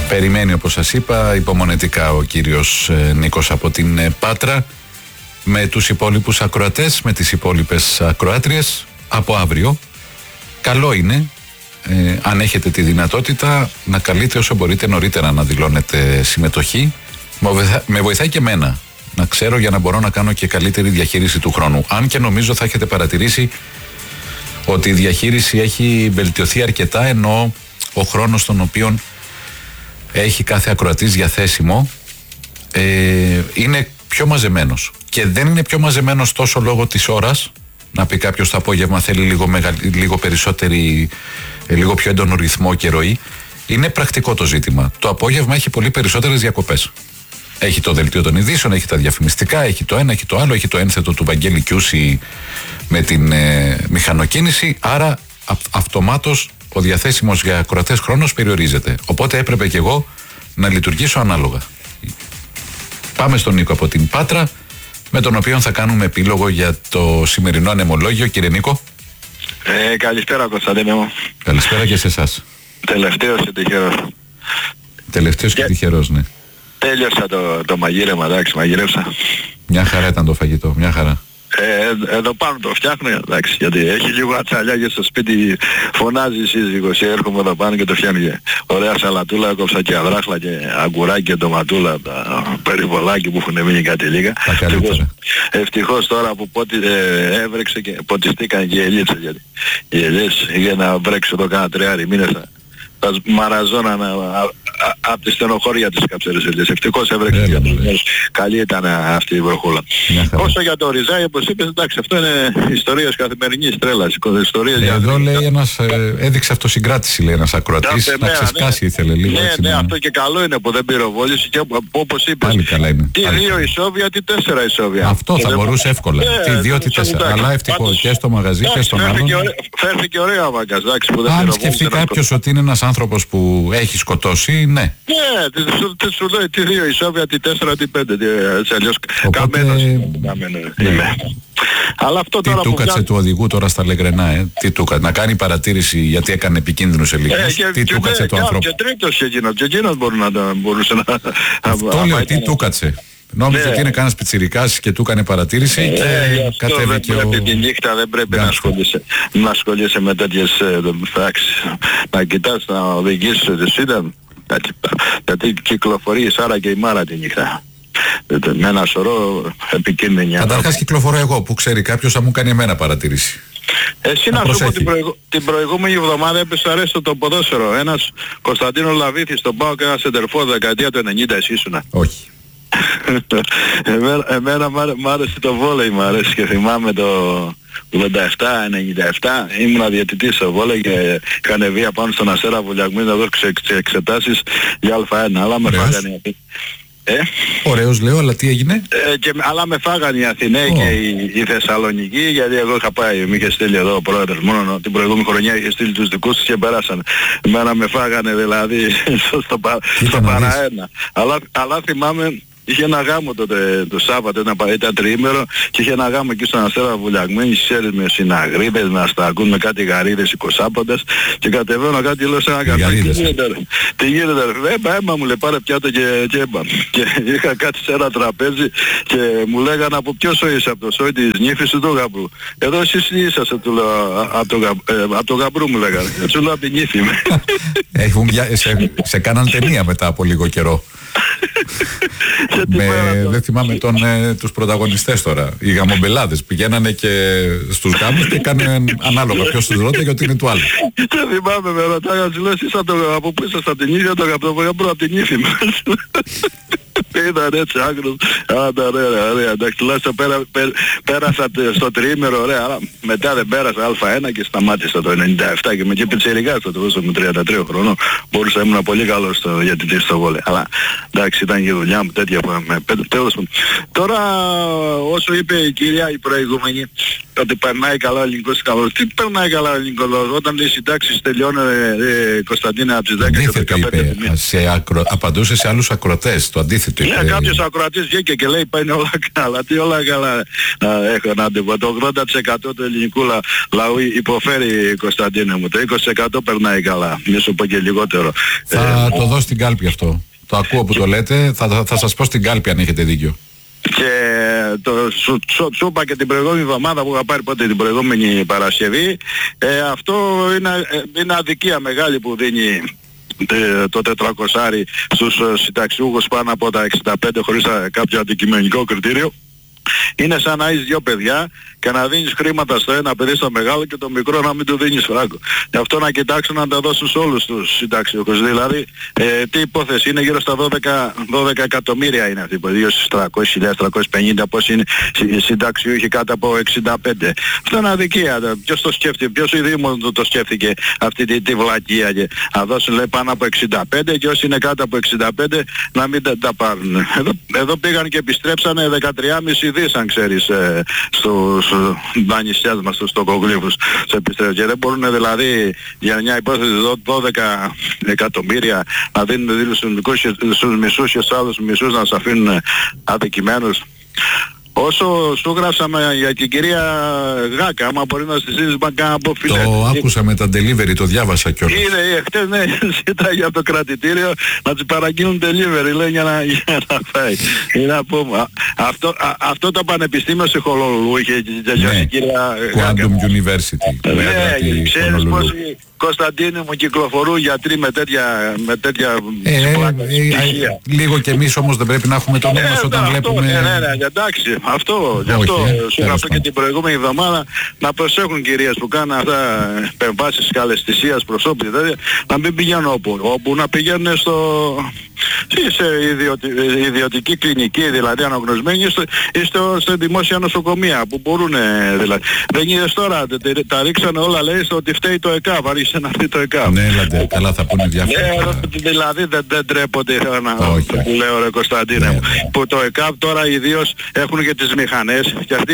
Περιμένει, όπως σας είπα, υπομονετικά ο κύριος Νίκος από την Πάτρα με τους υπόλοιπους ακροατές, με τις υπόλοιπες ακροάτριες από αύριο. Καλό είναι, αν έχετε τη δυνατότητα, να καλείτε όσο μπορείτε νωρίτερα να δηλώνετε συμμετοχή. Με βοηθάει και εμένα να ξέρω, για να μπορώ να κάνω και καλύτερη διαχείριση του χρόνου. Αν και νομίζω θα έχετε παρατηρήσει ότι η διαχείριση έχει βελτιωθεί αρκετά, ενώ ο χρόνος τον οποίο έχει κάθε ακροατής διαθέσιμο είναι πιο μαζεμένος. Και δεν είναι πιο μαζεμένος τόσο λόγω της ώρας. Να πει κάποιος το απόγευμα θέλει λίγο περισσότερη, λίγο πιο έντονο ρυθμό και ροή. Είναι πρακτικό το ζήτημα. Το απόγευμα έχει πολύ περισσότερες διακοπές. Έχει το δελτίο των ειδήσεων, έχει τα διαφημιστικά, έχει το ένα, έχει το άλλο, έχει το ένθετο του Βαγγέλη Κιούση με την μηχανοκίνηση. Άρα αυτομάτως ο διαθέσιμος για ακροατές χρόνος περιορίζεται. Οπότε έπρεπε και εγώ να λειτουργήσω ανάλογα. Πάμε στον Νίκο από την Πάτρα, με τον οποίο θα κάνουμε επίλογο για το σημερινό ανεμολόγιο. Κύριε Νίκο. Καλησπέρα Κωνσταντίνε μου. Καλησπέρα και σε εσάς. Τελευταίος και τυχερός. Τελευταίος και τυχερός, ναι. Τέλειωσα το μαγείρεμα, εντάξει, μαγειρεύσα. Μια χαρά ήταν το φαγητό, μια χαρά. Εδώ πάνω το φτιάχνω, εντάξει, γιατί έχει λίγο ατσαλιά και στο σπίτι φωνάζει η σύζυγος, έρχομαι εδώ πάνω και το φτιάχνει. Ωραία σαλατούλα, κόψα και αδράχλα και αγκουράκι και ντοματούλα, τα περιβολάκι που έχουν μείνει κάτι λίγα. Ευτυχώς τώρα που έβρεξε και ποτιστήκαν και οι ελίτσες, γιατί οι ελιές για να βρέξει εδώ κάνα 3 μήνες θα μαραζώναν από τη στενοχώρια της καψέρες ελιές. Ευτυχώς έβρεξε για τους μέρους. Καλή ήταν αυτή η βροχούλα. Όσο για το ριζάι, όπως είπες, εντάξει, αυτό είναι ιστορίες καθημερινής τρέλας. Εδώ λέει ένας, έδειξε αυτοσυγκράτηση, λέει ένας ακροατής, να ξεσκάσει ήθελε λίγο. Ναι, αυτό και καλό είναι που δεν πυροβόλησε και όπως είπες, τι 2 ισόβια, τι 4 ισόβια. Αυτό θα μπορούσε εύκολα. Τι 2, τι 4. Αλλά ευτυχώς και στο μαγαζί και στον άλλον. Φέρθηκε ωραία ο Βάγκας, εντάξει, που δεν αν σκεφτεί κάποιος ότι είναι ένας άνθρωπος που έχει σκοτώσει, ναι. Ναι, τι σου λέει, τι 2 ισόβια, τι 4, τι 5, έτσι αλλιώς καμένος είμαι. Αλλά αυτό τι τώρα του κάτσε του οδηγού τώρα στα Λεγκρενά, τι του κάτσε, να κάνει παρατήρηση γιατί έκανε επικίνδυνους ελίγους, τι του κάτσε του ανθρώπου. Και τρίτος και εκείνος μπορούσε να... Αυτό λέω, τι του κάτσε. Νόμιζε ότι είναι κανένας πιτσιρικάς και του έκανε παρατήρηση και κατέβηκε ο... Τη νύχτα δεν πρέπει να ασχολείσαι με τέτοιες πράξεις. Να κοιτάς, να οδηγήσεις τη σύντα, γιατί κυκλοφορεί η Σάρα και η Μάρα τη νύχτα. Με ένα σωρό επικίνδυνη. Καταρχάς κυκλοφορώ εγώ, που ξέρει κάποιος θα μου κάνει εμένα παρατήρηση. Εσύ να σου πω την προηγούμενη εβδομάδα έπεσε αρέστο το ποδόσφαιρο. Ένας Κωνσταντίνο Λαβίθης στον ΠΑΟΚ, ένας σεντερφόρ δεκαετία του 90, εσύ ήσουνα. Όχι. Εμένα μ' άρεσε το βόλεϊ, μ' αρέσει και θυμάμαι το 87-97 ήμουνα διαιτητής στο βόλεϊ και είχα ανεβεί απάνω στον Αστέρα Βουλιαγμή να δώσω εξετάσεις για Α1, αλλά με φάγανε. Ωραίος λέω, αλλά τι έγινε? Αλλά με φάγανε οι Αθηναίοι και η Θεσσαλονίκη, γιατί εγώ είχα πάει, με είχε στείλει εδώ ο πρόεδρος, μόνο την προηγούμενη χρονιά είχε στείλει τους δικούς τους και περάσανε. Εμένα με φάγανε δηλαδή στο παραένα. Αλλά θυμάμαι, είχε ένα γάμο τότε το Σάββατο, ήταν τριήμερο και είχε ένα γάμο εκεί στον Αστέρα Βουλιαγμένη, ξέρεις, με συναγρίδες, με αστακούν, με κάτι γαρίδες 20άποντες και κατεβαίνω κάτι, λέω σε ένα καφέ. Τι γίνεται ρε, έμπα μου λέει, πάρε πιάτο και έμπα. Και είχα κάτι σε ένα τραπέζι και μου λέγανε από ποιο σόι είσαι, από το σόι της νύφης του γαμπρού. Εδώ εσείς τι είσαστε, του λέω, από το γαμπρού μου λέγανε. Έτσι λέω από την νύφη μου. Σε κάναν ταινία μετά από λίγο καιρό. Δεν θυμάμαι τους πρωταγωνιστές τώρα. Οι γαμομπελάδες πηγαίνανε και στους γάμους και κάνανε ανάλογα ποιος τους ρώταγε ότι είναι του άλλου. Και θυμάμαι με ρωτάγα, σου λέω εσείς από πού είσαστε, από την ίδια το γαμπρό, από την ύφη μου. Ήταν έτσι άκρος. Ωραία, εντάξει, τουλάχιστον πέρασα στο τριήμερο, ωραία, αλλά μετά δεν πέρασα Α1 και σταμάτησα το 97 και με και πιτσιρικάς το δώσω με 33 χρονών. Μπορούσα, ήμουν πολύ καλός γιατί στο βόλεϊ. Αλλά εντάξει, ήταν και η δουλειά μου τέτοια που με τέλος. Τώρα όσο είπε η κυρία η προηγούμενη, ότι περνάει καλά ο ελληνικός σκαλός. Τι περνάει καλά ο ελληνικός λαός? Όταν οι συντάξεις τελειώνουν, Κωνσταντίνε, από τις 10 και 15. Απαντούσε σε άλλους ακροατές. Το αντίθετο είπε. Κάποιος ακροατής βγήκε και λέει πάνε όλα καλά. Τι όλα καλά έχω να αντιπώ. Το 80% του ελληνικού λαού υποφέρει, Κωνσταντίνε μου. Το 20% περνάει καλά. Μη σου πω και λιγότερο. Θα το δω στην κάλπη αυτό. Το ακούω που το λέτε. Θα σας πω στην κάλπη αν έχετε δίκιο. Και σου είπα και την προηγούμενη εβδομάδα που είχα πάρει πότε την προηγούμενη Παρασκευή, αυτό είναι αδικία μεγάλη που δίνει το 400 στους συνταξιούχους πάνω από τα 65 χωρίς κάποιο αντικειμενικό κριτήριο. Είναι σαν να έχεις 2 παιδιά και να δίνεις χρήματα στο ένα παιδί στο μεγάλο και το μικρό να μην του δίνεις φράγκο. Γι' αυτό να κοιτάξουν να τα δώσουν σε όλους τους συνταξιούχους. Δηλαδή, τι υπόθεση είναι, γύρω στα 12 εκατομμύρια είναι αυτή, 200.000, 350, πώς είναι οι συνταξιούχοι κάτω από 65. Αυτό είναι αδικία. Ποιος το σκέφτηκε, ποιος η Δήμος το σκέφτηκε αυτή τη βλακεία και να δώσουν λέει πάνω από 65 και όσοι είναι κάτω από 65 να μην τα πάρουν. Εδώ πήγαν και επιστρέψανε 13,5 δις αν ξέρεις στους δανειστές μας, στους τοκογλύφους σε επιστρέψεις. Και δεν μπορούν δηλαδή για μια υπόθεση 12 εκατομμύρια να δίνουν στους μισούς και στους άλλους μισούς να σε αφήνουν αδικημένους. Όσο σου γράψαμε για την κυρία Γάκα, άμα μπορεί να στη στείλεις κάνα από φίλε. Το άκουσα με τα delivery, το διάβασα κιόλας. Είναι χτες, ναι, ζήταγε από το κρατητήριο να τις παραγγείλουν delivery, λέει, για να φάει. Αυτό το πανεπιστήμιο σε Χολολού είχε τελειώσει η κυρία Γάκα. Quantum University. Ναι, ξέρεις πως Κωνσταντίνε μου κυκλοφορούν γιατροί με τέτοια στοιχεία. Λίγο κι εμείς όμως δεν πρέπει να έχουμε το νόμο όταν βλέπουμε... Ναι, εντάξει, γι' αυτό σου είχα πει και την προηγούμενη εβδομάδα να προσέχουν κυρίες που κάνουν αυτά επεμβάσεις καλαισθησίας προσώπου, δηλαδή να μην πηγαίνουν όπου να πηγαίνουν σε ιδιωτική κλινική, δηλαδή αναγνωσμένη, ή σε δημόσια νοσοκομεία που μπορούν δηλαδή. Δεν είδες τώρα, τα ρίξανε όλα λέει στο ότι φταίει το ΕΚΑΒ, άρχισε να φταίει το ΕΚΑΒ. Ναι, έλατε, καλά θα πούνε διάφορα. Δηλαδή δεν τρέπονται που λέω ρε Κωνσταντίνε μου, που το ΕΚΑΒ τώρα ιδίως έχουν και τις μηχανές και αυτοί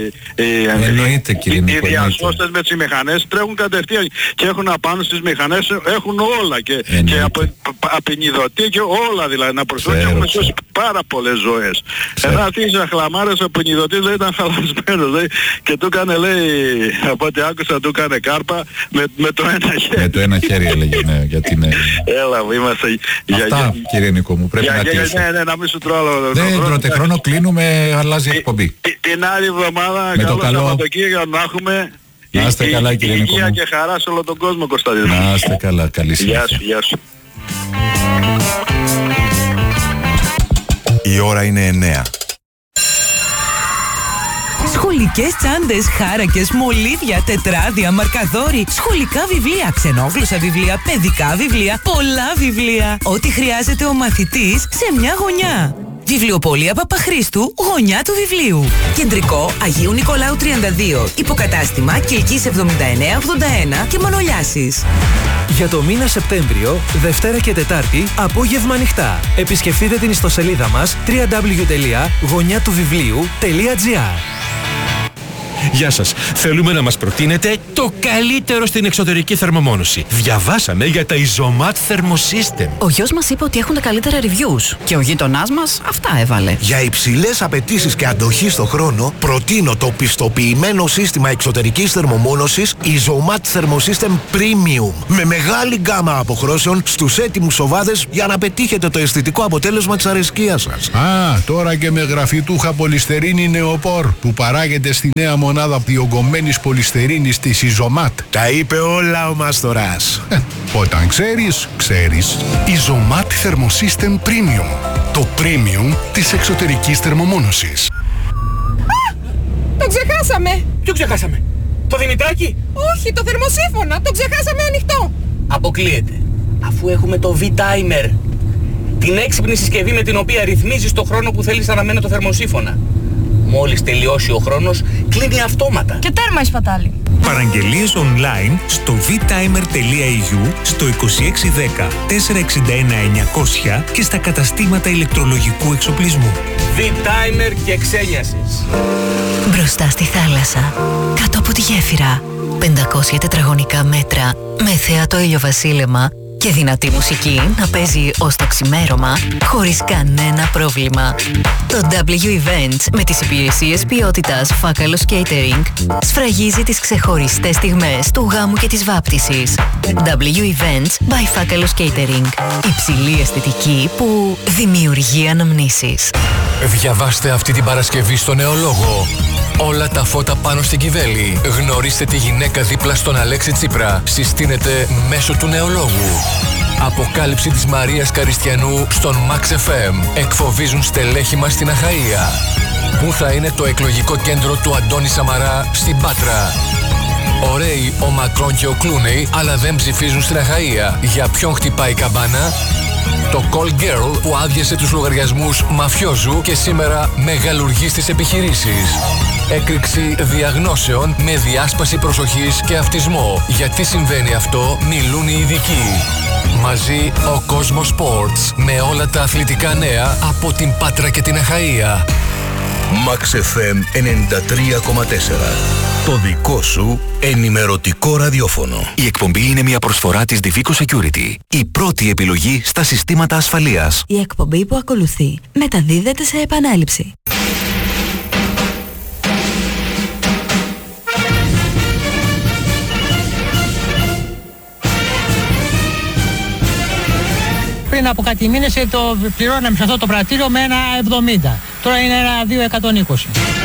οι διασώστες με τις μηχανές τρέχουν κατευθείαν και έχουν απάνω στις μηχανές, έχουν όλα και απεινιδωτή και όλα δηλαδή να προσφέρουν και έχουν σώσει πάρα πολλές ζωές. Ένα αυτής αχλαμάρας απεινιδωτής δεν ήταν χαλασμένος και του έκανε λέει, από ό,τι άκουσα του έκανε κάρπα με το ένα χέρι. Με το ένα χέρι έλεγε, ναι, γιατί είναι... Έλα μου, είμαστε... Αυτά κύριε Νίκο μου, πρέπει να κλείσω. Ναι, να μην σου τρώω. Δεν τρώτε χρόνο, κλείνουμε, αλλάζει η εκπομπή. Την άλλη εβδομάδα καλό Σαββατοκύριακο να έχουμε... Να είστε καλά κύριε Νίκο μου. Υγεία και χαρά σε όλο τον κόσμο, Κωνσταντίνο. Να είστε καλά, καλή συνέχεια. Γεια σου. Η ώρα είναι 9. Σχολικές τσάντες, χάρακες, μολύβια, τετράδια, μαρκαδόροι, σχολικά βιβλία, ξενόγλωσσα βιβλία, παιδικά βιβλία, πολλά βιβλία. Ό,τι χρειάζεται ο μαθητής σε μια γωνιά. Βιβλιοπωλεία Παπαχρήστου, γωνιά του βιβλίου. Κεντρικό Αγίου Νικολάου 32. Υποκατάστημα Κιλκής 7981 και Μανολιάσης. Για το μήνα Σεπτέμβριο, Δευτέρα και Τετάρτη, απόγευμα ανοιχτά. Επισκεφτείτε την ιστοσελίδα μας www.γωνιάτουβιβλίου.gr. Γεια σας. Θέλουμε να μας προτείνετε το καλύτερο στην εξωτερική θερμομόνωση. Διαβάσαμε για τα Isomat Thermosystem. Ο γιος μας είπε ότι έχουν τα καλύτερα reviews και ο γείτονάς μας αυτά έβαλε. Για υψηλές απαιτήσεις και αντοχή στο χρόνο, προτείνω το πιστοποιημένο σύστημα εξωτερικής θερμομόνωσης Isomat Thermosystem Premium. Με μεγάλη γκάμα αποχρώσεων στους έτοιμους σοβάδες για να πετύχετε το αισθητικό αποτέλεσμα της αρεσκίας σας. Τώρα και με γραφιτούχα πολυστερίνη νεοπόρ που παράγεται στη νέα μονάδα διογκωμένης πολυστερίνης της Isomat. Τα είπε όλα ο Μαστοράς. Όταν ξέρεις, ξέρεις. Isomat Thermosystem Premium. Το premium της εξωτερικής θερμομόνωσης. Το ξεχάσαμε! Ποιο ξεχάσαμε? Το Δημητράκι? Όχι, το θερμοσύφωνα. Το ξεχάσαμε ανοιχτό. Αποκλείεται. Αφού έχουμε το V-Timer. Την έξυπνη συσκευή με την οποία ρυθμίζεις το χρόνο που θέλεις να αναμένει το θερμοσύφωνα. Μόλις τελειώσει ο χρόνος, κλείνει αυτόματα. Και τέρμα η σπατάλη. Παραγγελίες online στο vtimer.eu, στο 2610 461 900 και στα καταστήματα ηλεκτρολογικού εξοπλισμού. V-Timer και ξένιασες. Μπροστά στη θάλασσα, κάτω από τη γέφυρα, 500 τετραγωνικά μέτρα, με θέατο ηλιοβασίλεμα και δυνατή μουσική να παίζει ως το ξημέρωμα, χωρίς κανένα πρόβλημα. Το W Events με τις υπηρεσίες ποιότητας Φάκαλος Catering σφραγίζει τις ξεχωριστές στιγμές του γάμου και της βάπτισης. W Events by Φάκαλος Catering. Υψηλή αισθητική που δημιουργεί αναμνήσεις. Διαβάστε αυτή την Παρασκευή στο Νεολόγο. Όλα τα φώτα πάνω στην Κιβέλη. Γνωρίστε τη γυναίκα δίπλα στον Αλέξη Τσίπρα. Συστήνεται μέσω του Νεολόγου. Αποκάλυψη της Μαρίας Καριστιανού στον Max FM. Εκφοβίζουν στελέχη μας στην Αχαΐα. Πού θα είναι το εκλογικό κέντρο του Αντώνη Σαμαρά στην Πάτρα. Ωραίοι ο Μακρόν και ο Κλούνεϊ, αλλά δεν ψηφίζουν στην Αχαΐα. Για ποιον χτυπάει η καμπάνα? Το call girl που άδειασε τους λογαριασμούς μαφιόζου και σήμερα μεγαλουργεί στις επιχειρήσεις. Έκρηξη διαγνώσεων με διάσπαση προσοχής και αυτισμό. Γιατί συμβαίνει αυτό, μιλούν οι ειδικοί. Μαζί ο Κόσμος Sports με όλα τα αθλητικά νέα από την Πάτρα και την Αχαΐα. Max FM 93,4. Το δικό σου ενημερωτικό ραδιόφωνο. Η εκπομπή είναι μια προσφορά της Divico Security. Η πρώτη επιλογή στα συστήματα ασφαλείας. Η εκπομπή που ακολουθεί μεταδίδεται σε επανάληψη. Πριν από κάτι μήνες το πληρώναμε σε αυτό το πρατήριο με 1,70. Τώρα είναι 1,220.